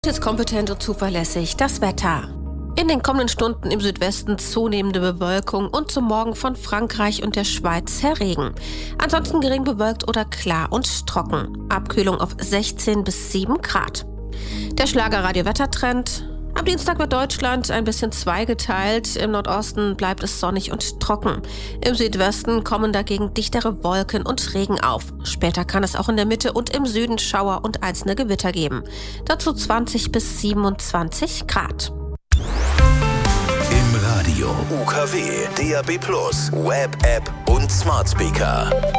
Ist kompetent und zuverlässig das Wetter. In den kommenden Stunden im Südwesten zunehmende Bewölkung und zum Morgen von Frankreich und der Schweiz her Regen. Ansonsten gering bewölkt oder klar und trocken. Abkühlung auf 16 bis 7 Grad. Der Schlager-Radio-Wettertrend. Am Dienstag wird Deutschland ein bisschen zweigeteilt. Im Nordosten bleibt es sonnig und trocken. Im Südwesten kommen dagegen dichtere Wolken und Regen auf. Später kann es auch in der Mitte und im Süden Schauer und einzelne Gewitter geben. Dazu 20 bis 27 Grad. Im Radio UKW, DAB+, Web-App und Smart Speaker.